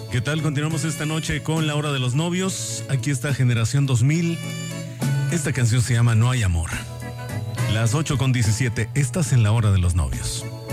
¿Qué tal? Continuamos esta noche con La Hora de los Novios. Aquí está Generación 2000. Esta canción se llama No hay amor. Las 8:17. Estás en La Hora de los Novios.